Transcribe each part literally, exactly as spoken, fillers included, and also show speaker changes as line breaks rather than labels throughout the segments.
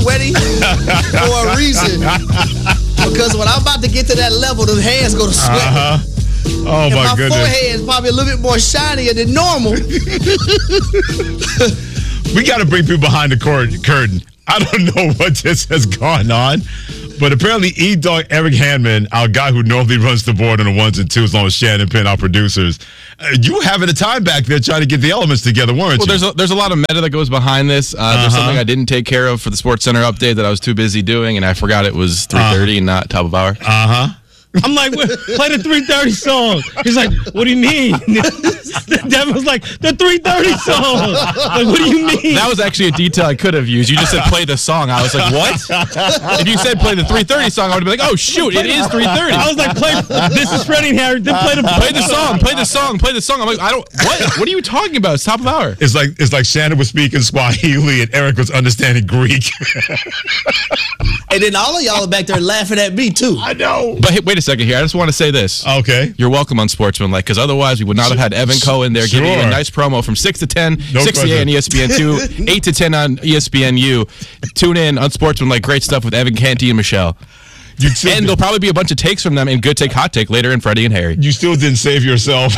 sweaty for a reason. Because when I'm about to get to that level, the hands go to sweat.
Uh-huh. Oh,
and
my,
my
goodness.
forehead is probably a little bit more shinier than normal.
We got to bring people behind the curtain. I don't know what just has gone on, but apparently E-Dog Eric Handman, our guy who normally runs the board on the ones and twos, along with Shannon Penn, our producers, uh, you were having a time back there trying to get the elements together, weren't
well,
you?
Well, there's a, there's a lot of meta that goes behind this. Uh, uh-huh. There's something I didn't take care of for the Sports Center update that I was too busy doing, and I forgot it was three thirty uh, and not top of hour.
Uh-huh.
I'm like, play the three thirty song. He's like, what do you mean? Devin was like, the three thirty song. Like, what do you mean?
That was actually a detail I could have used. You just said play the song. I was like, what? If you said play the three thirty song, I would have been like, oh, shoot, it is three thirty.
I was like, play, this is Freddie and Harry. Then play the,
play the song, play the song, play the song. I'm like, I don't, what? What are you talking about? It's top of hour.
It's like it's like Shannon was speaking Swahili and Eric was understanding Greek.
And then all of y'all are back there laughing at me, too.
I know.
But hey, wait a second here. I just want to say this.
Okay.
You're welcome on Sportsmanlike, because otherwise we would not have had Evan Cohen there
sure.
giving you a nice promo from six to ten,
no
six to eight on E S P N two, eight to ten on E S P N U. Tune in on Sportsmanlike. Great stuff with Evan Canty and Michelle. You and there'll probably be a bunch of takes from them in Good Take, Hot Take later in Freddie and Harry.
You still didn't save yourself.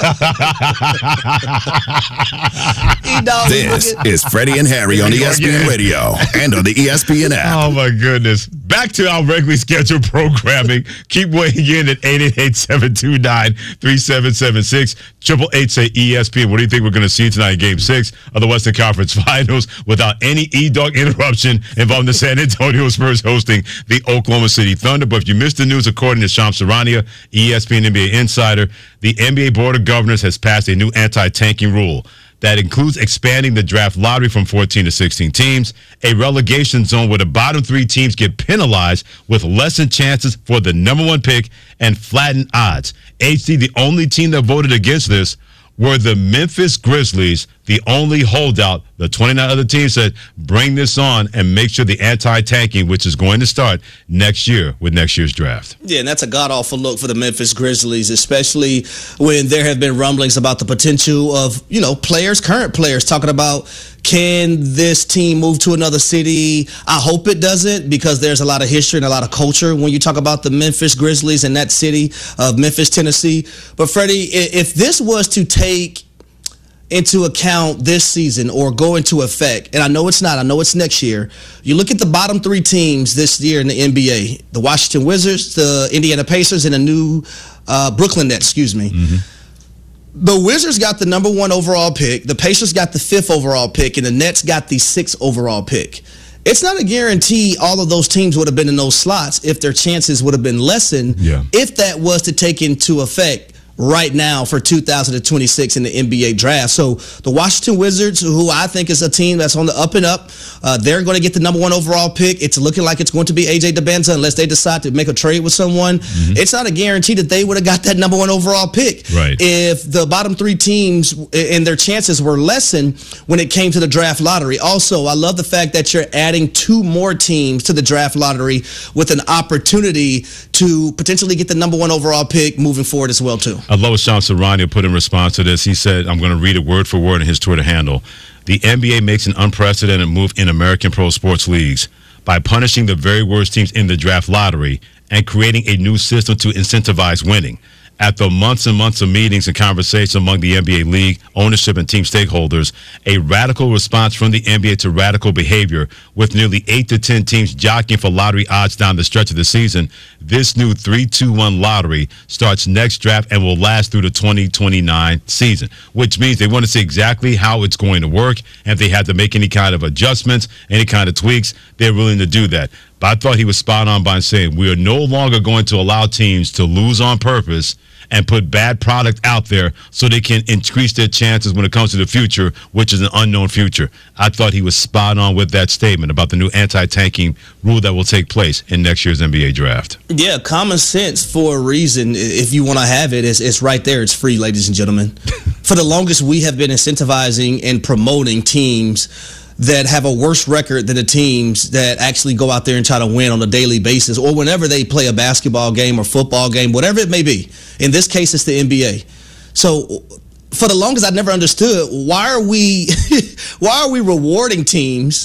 This is Freddie and Harry on E S P N Radio and on the E S P N app.
Oh, my goodness. Back to our regularly scheduled programming. Keep weighing in at eight eight eight, seven two nine, three seven seven six. Triple eight say E S P N. What do you think we're going to see tonight in Game six of the Western Conference Finals without any E-Dog interruption involving the San Antonio Spurs hosting the Oklahoma City Thunder? But if you missed the news, according to Shams Charania, E S P N N B A insider, the N B A Board of Governors has passed a new anti-tanking rule that includes expanding the draft lottery from fourteen to sixteen teams, a relegation zone where the bottom three teams get penalized with lessened chances for the number one pick, and flattened odds. H D, the only team that voted against this were the Memphis Grizzlies, the only holdout. The twenty-nine other teams said, bring this on and make sure the anti-tanking, which is going to start next year with next year's draft.
Yeah, and that's a god-awful look for the Memphis Grizzlies, especially when there have been rumblings about the potential of, you know, players, current players, talking about, can this team move to another city? I hope it doesn't, because there's a lot of history and a lot of culture when you talk about the Memphis Grizzlies and that city of Memphis, Tennessee. But, Freddie, if this was to take into account this season or go into effect, and I know it's not, I know it's next year, you look at the bottom three teams this year in the N B A, the Washington Wizards, the Indiana Pacers, and the new uh, Brooklyn Nets, excuse me. Mm-hmm. The Wizards got the number one overall pick, the Pacers got the fifth overall pick, and the Nets got the sixth overall pick. It's not a guarantee all of those teams would have been in those slots if their chances would have been lessened, yeah. if that was to take into effect right now for two thousand twenty-six in the N B A draft. So the Washington Wizards, who I think is a team that's on the up and up, uh, they're going to get the number one overall pick. It's looking like it's going to be A J Debinza unless they decide to make a trade with someone. Mm-hmm. It's not a guarantee that they would have got that number one overall pick.
Right.
If the bottom three teams and their chances were lessened when it came to the draft lottery. Also, I love the fact that you're adding two more teams to the draft lottery with an opportunity to potentially get the number one overall pick moving forward as well, too.
I love what Shams Charania put in response to this. He said, I'm going to read it word for word in his Twitter handle. The N B A makes an unprecedented move in American pro sports leagues by punishing the very worst teams in the draft lottery and creating a new system to incentivize winning. After months and months of meetings and conversations among the N B A league, ownership, and team stakeholders, a radical response from the N B A to radical behavior, with nearly eight to ten teams jockeying for lottery odds down the stretch of the season, this new three two one lottery starts next draft and will last through the twenty twenty-nine season, which means they want to see exactly how it's going to work, and if they have to make any kind of adjustments, any kind of tweaks, they're willing to do that. But I thought he was spot on by saying we are no longer going to allow teams to lose on purpose and put bad product out there so they can increase their chances when it comes to the future, which is an unknown future. I thought he was spot on with that statement about the new anti-tanking rule that will take place in next year's N B A draft.
Yeah, common sense for a reason. If you want to have it, it's, it's right there. It's free, ladies and gentlemen. For the longest, we have been incentivizing and promoting teams that have a worse record than the teams that actually go out there and try to win on a daily basis or whenever they play a basketball game or football game, whatever it may be. In this case, it's the N B A. So for the longest, I never understood, why are we why are we rewarding teams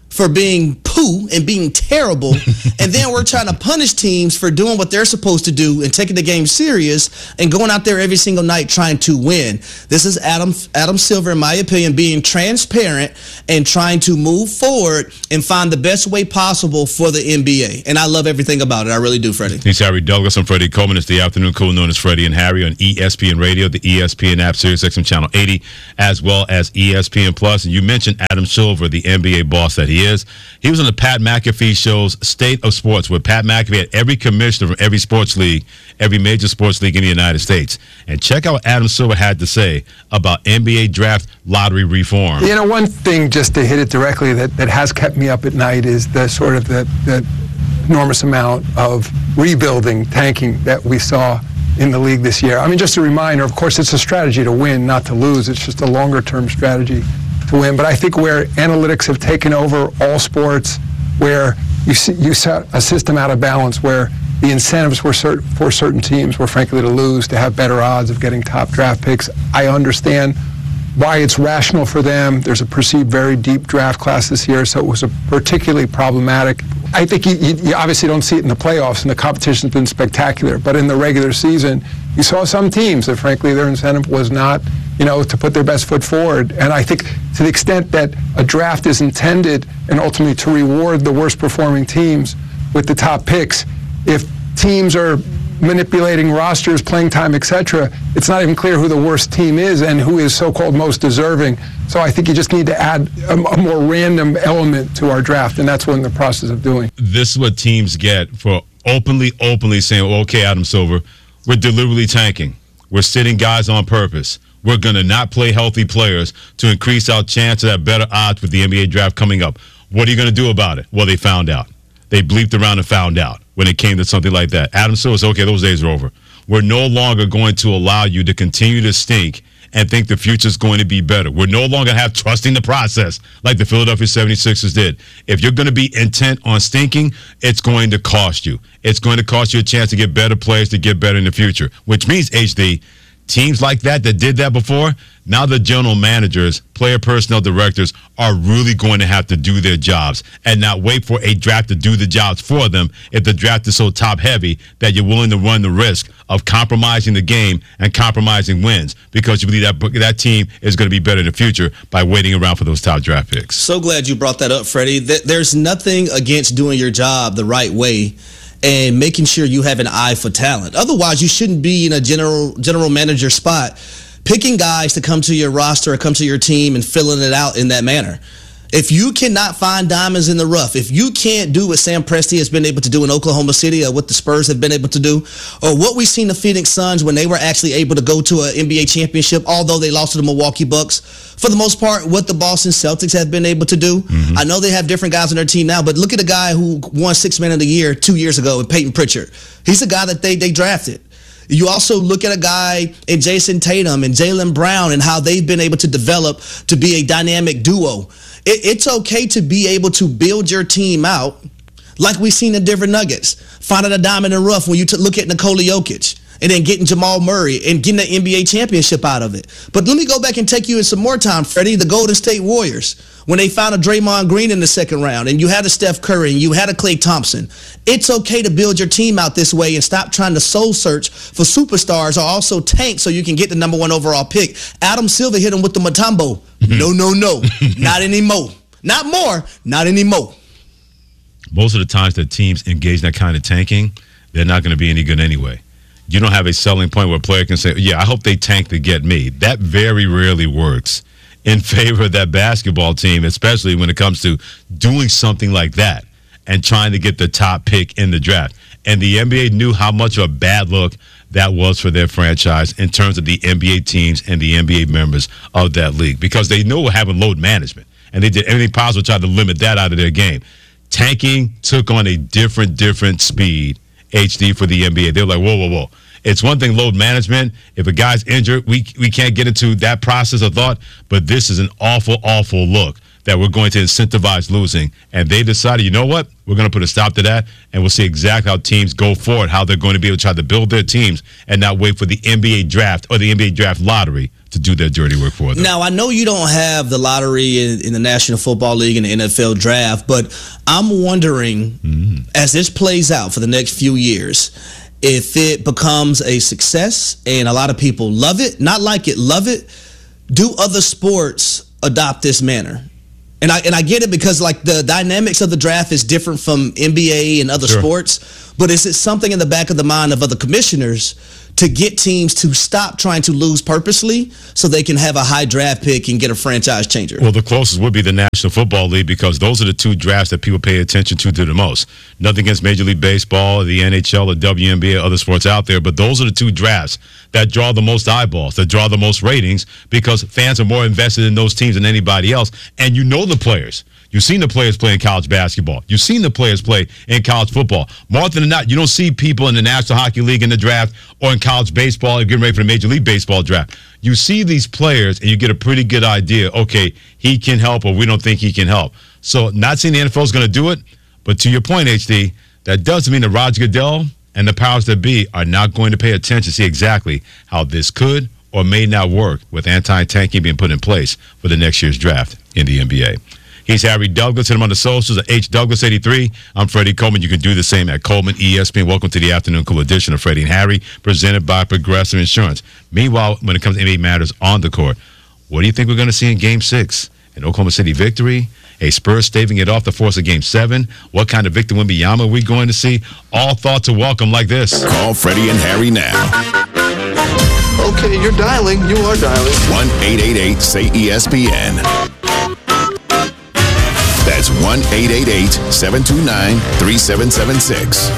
for being poo and being terrible, and then we're trying to punish teams for doing what they're supposed to do and taking the game serious and going out there every single night trying to win. This is Adam Adam Silver, in my opinion, being transparent and trying to move forward and find the best way possible for the N B A. And I love everything about it. I really do, Freddie.
He's Harry Douglas. I'm Freddie Coleman. It's the afternoon cool known as Freddie and Harry on E S P N Radio, the E S P N app, Sirius X M Channel eighty, as well as E S P N Plus. And you mentioned Adam Silver, the N B A boss that he is. He was on the Pat McAfee show's State of Sports, where Pat McAfee had every commissioner from every sports league, every major sports league in the United States. And check out what Adam Silver had to say about N B A draft lottery reform.
You know, one thing, just to hit it directly, that, that has kept me up at night is the sort of the, the enormous amount of rebuilding, tanking that we saw in the league this year. I mean, just a reminder, of course, it's a strategy to win, not to lose. It's just a longer-term strategy to win. But I think where analytics have taken over all sports, where you see, you set a system out of balance, where the incentives were cert- for certain teams were frankly to lose, to have better odds of getting top draft picks. I understand why it's rational for them. There's a perceived very deep draft class this year, so it was a particularly problematic. I think you, you, you obviously don't see it in the playoffs, and the competition's been spectacular. But in the regular season, you saw some teams that, frankly, their incentive was not, you know, to put their best foot forward. And I think to the extent that a draft is intended and ultimately to reward the worst performing teams with the top picks, if teams are manipulating rosters, playing time, et cetera, it's not even clear who the worst team is and who is so-called most deserving. So I think you just need to add a, a more random element to our draft, and that's what we're in the process of doing.
This is what teams get for openly, openly saying, well, okay, Adam Silver, we're deliberately tanking. We're sitting guys on purpose. We're going to not play healthy players to increase our chance of that better odds with the N B A draft coming up. What are you going to do about it? Well, they found out. They bleeped around and found out when it came to something like that. Adam Silver said, okay, those days are over. We're no longer going to allow you to continue to stink and think the future's going to be better. We're no longer have trusting the process like the Philadelphia seventy-sixers did. If you're going to be intent on stinking, it's going to cost you. It's going to cost you a chance to get better players to get better in the future, which means, H D, teams like that that did that before, now the general managers, player personnel directors are really going to have to do their jobs and not wait for a draft to do the jobs for them if the draft is so top heavy that you're willing to run the risk of compromising the game and compromising wins because you believe that that team is going to be better in the future by waiting around for those top draft picks.
So glad you brought that up, Freddie. There's nothing against doing your job the right way and making sure you have an eye for talent. Otherwise, you shouldn't be in a general general manager spot picking guys to come to your roster or come to your team and filling it out in that manner. If you cannot find diamonds in the rough, if you can't do what Sam Presti has been able to do in Oklahoma City or what the Spurs have been able to do, or what we've seen the Phoenix Suns when they were actually able to go to an N B A championship, although they lost to the Milwaukee Bucks, for the most part, what the Boston Celtics have been able to do. Mm-hmm. I know they have different guys on their team now, but look at the guy who won Sixth Man of the Year two years ago, Peyton Pritchard. He's a guy that they they drafted. You also look at a guy in Jason Tatum and Jaylen Brown and how they've been able to develop to be a dynamic duo. It, it's okay to be able to build your team out like we've seen in Denver Nuggets. Finding a diamond in the rough when you t- look at Nikola Jokic and then getting Jamal Murray and getting the N B A championship out of it. But let me go back and take you in some more time, Freddie. The Golden State Warriors, when they found a Draymond Green in the second round and you had a Steph Curry and you had a Klay Thompson. It's okay to build your team out this way and stop trying to soul search for superstars or also tank so you can get the number one overall pick. Adam Silver hit him with the Mutombo. No, no, no. Not anymore. Not more. Not anymore.
Most of the times that teams engage in that kind of tanking, they're not going to be any good anyway. You don't have a selling point where a player can say, yeah, I hope they tank to get me. That very rarely works in favor of that basketball team, especially when it comes to doing something like that and trying to get the top pick in the draft. And the N B A knew how much of a bad look that was for their franchise in terms of the N B A teams and the N B A members of that league because they knew having load management, and they did everything possible to try to limit that out of their game. Tanking took on a different, different speed, H D, for the N B A. They were like, whoa, whoa, whoa. It's one thing, load management. If a guy's injured, we we can't get into that process of thought, but this is an awful, awful look that we're going to incentivize losing. And they decided, you know what? We're going to put a stop to that, and we'll see exactly how teams go forward, how they're going to be able to try to build their teams and not wait for the N B A draft or the N B A draft lottery to do their dirty work for them.
Now, I know you don't have the lottery in, in the National Football League and the N F L draft, but I'm wondering, mm-hmm. as this plays out for the next few years, if it becomes a success and a lot of people love it, not like it, love it, do other sports adopt this manner? And I and I get it because like the dynamics of the draft is different from N B A and other sure. sports, but is it something in the back of the mind of other commissioners to get teams to stop trying to lose purposely so they can have a high draft pick and get a franchise changer?
Well, the closest would be the National Football League because those are the two drafts that people pay attention to the most. Nothing against Major League Baseball, the N H L, the W N B A, other sports out there, but those are the two drafts that draw the most eyeballs, that draw the most ratings because fans are more invested in those teams than anybody else. And you know the players. You've seen the players play in college basketball. You've seen the players play in college football. More often than not, you don't see people in the National Hockey League in the draft or in college baseball getting ready for the Major League Baseball draft. You see these players, and you get a pretty good idea, okay, he can help or we don't think he can help. So not saying the N F L is going to do it, but to your point, H D, that doesn't mean that Roger Goodell and the powers that be are not going to pay attention to see exactly how this could or may not work with anti-tanking being put in place for the next year's draft in the N B A. He's Harry Douglas. Hit him on the socials at H Douglas eighty-three. I'm Freddie Coleman. You can do the same at Coleman E S P N. Welcome to the afternoon cool edition of Freddie and Harry, presented by Progressive Insurance. Meanwhile, when it comes to N B A matters on the court, what do you think we're going to see in Game Six? An Oklahoma City victory? A Spurs staving it off to force a Game Seven? What kind of Victor Wembanyama are we going to see? All thoughts are welcome like this.
Call Freddie and Harry now.
Okay, you're dialing. You are dialing.
one eight eight eight say E S P N. That's one eight eight eight seven two nine three seven seven six.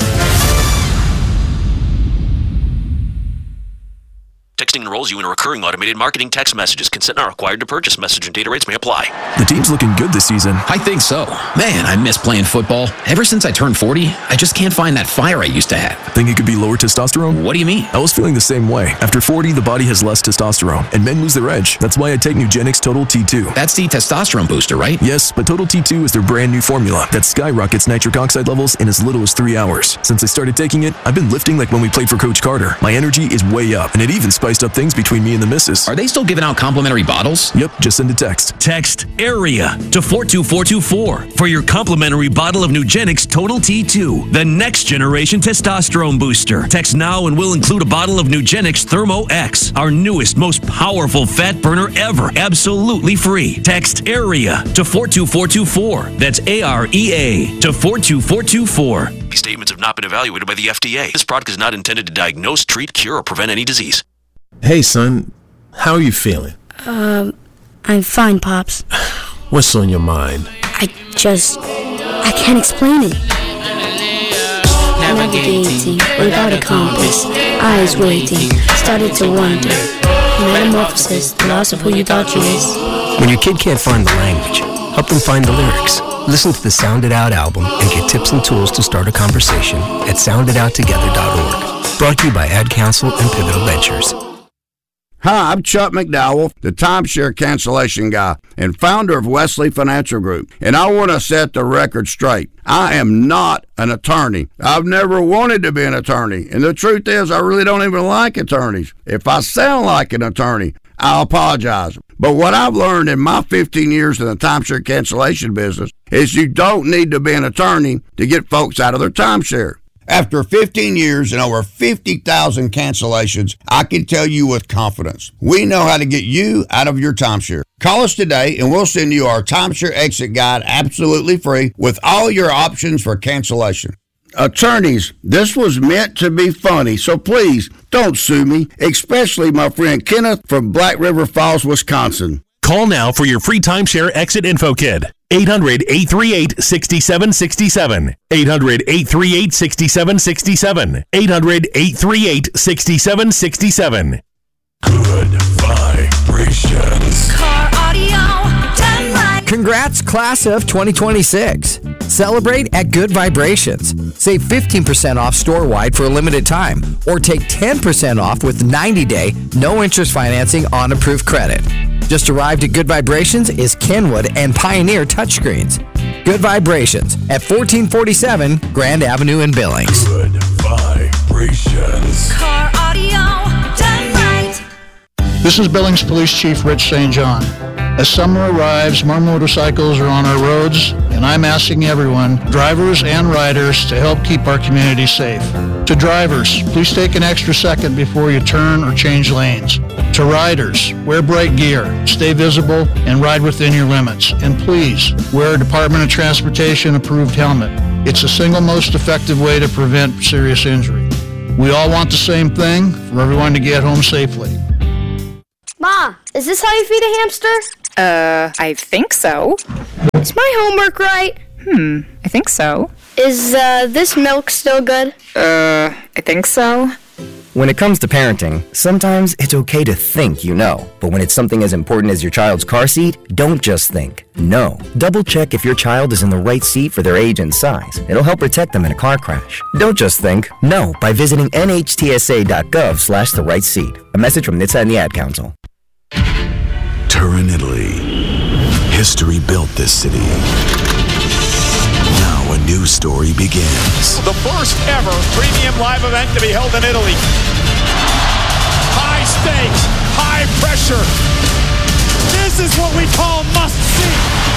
Texting enrolls you in a recurring automated marketing text messages. Consent not required to purchase. Message and data rates may apply.
The team's looking good this season.
I think so. Man, I miss playing football. Ever since I turned forty, I just can't find that fire I used to have.
Think it could be lower testosterone?
What do you mean?
I was feeling the same way. After forty, the body has less testosterone, and men lose their edge. That's why I take Nugenix Total T two.
That's the testosterone booster, right?
Yes, but Total T two is their brand new formula that skyrockets nitric oxide levels in as little as three hours. Since I started taking it, I've been lifting like when we played for Coach Carter. My energy is way up, and it even spiced up things between me and the missus.
Are they still giving out complimentary bottles?
Yep, just send a text.
Text AREA to four two four two four for your complimentary bottle of Nugenix Total T two, the next generation testosterone booster. Text now and we'll include a bottle of Nugenix Thermo X, our newest, most powerful fat burner ever, absolutely free. Text AREA to four two four two four. That's A R E A to four two four two four.
These statements have not been evaluated by the F D A. This product is not intended to diagnose, treat, cure, or prevent any disease.
Hey, son. How are you feeling?
Um, I'm fine, Pops.
What's on your mind?
I just... I can't explain it. Navigating without a compass, eyes waiting, started to wonder. Metamorphosis, the loss of who you thought you was.
When your kid can't find the language, help them find the lyrics. Listen to the Sound It Out album and get tips and tools to start a conversation at sound it out together dot org. Brought to you by Ad Council and Pivotal Ventures.
Hi, I'm Chuck McDowell, the timeshare cancellation guy and founder of Wesley Financial Group, and I want to set the record straight. I am not an attorney. I've never wanted to be an attorney, and the truth is I really don't even like attorneys. If I sound like an attorney, I apologize. But what I've learned in my fifteen years in the timeshare cancellation business is you don't need to be an attorney to get folks out of their timeshare. After fifteen years and over fifty thousand cancellations, I can tell you with confidence, we know how to get you out of your timeshare. Call us today and we'll send you our timeshare exit guide absolutely free with all your options for cancellation. Attorneys, this was meant to be funny, so please don't sue me, especially my friend Kenneth from Black River Falls, Wisconsin.
Call now for your free timeshare exit info kit. eight hundred, eight three eight, six seven six seven. eight hundred, eight three eight, six seven six seven. eight hundred, eight three eight, six seven six seven.
Good vibrations.
Car audio done right.
Congrats, class of twenty twenty-six. Celebrate at Good Vibrations. Save fifteen percent off store-wide for a limited time, or take ten percent off with ninety-day, no-interest financing on approved credit. Just arrived at Good Vibrations is Kenwood and Pioneer touchscreens. Good Vibrations at fourteen forty-seven Grand Avenue in Billings.
Good vibrations.
Car audio done right.
This is Billings Police Chief Rich Saint John. As summer arrives, more motorcycles are on our roads, and I'm asking everyone, drivers and riders, to help keep our community safe. To drivers, please take an extra second before you turn or change lanes. To riders, wear bright gear, stay visible, and ride within your limits. And please, wear a Department of Transportation approved helmet. It's the single most effective way to prevent serious injury. We all want the same thing, for everyone to get home safely.
Ma, is this how you feed a hamster?
Uh, I think so.
Is my homework right?
Hmm, I think so.
Is, uh, this milk still good?
Uh, I think so.
When it comes to parenting, sometimes it's okay to think you know. But when it's something as important as your child's car seat, don't just think. Know. Double check if your child is in the right seat for their age and size. It'll help protect them in a car crash. Don't just think. Know by visiting N H T S A dot gov slash the right seat. A message from N H T S A and the Ad Council.
Turin, Italy. History built this city. Now a new story begins.
The first ever premium live event to be held in Italy. High stakes, high pressure. This is what we call must see.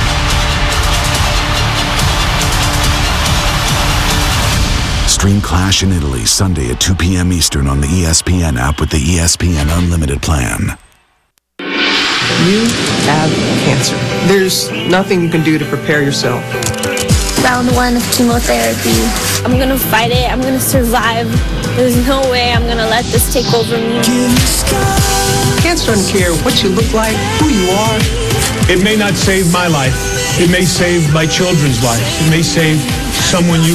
Stream Clash in Italy Sunday at two p.m. Eastern on the E S P N app with the E S P N Unlimited plan.
You have cancer. There's nothing you can do to prepare yourself.
Round one of chemotherapy. I'm gonna fight it. I'm gonna survive. There's no way I'm gonna let this take over me.
Cancer doesn't care what you look like, who you are.
It may not save my life. It may save my children's lives. It may save someone you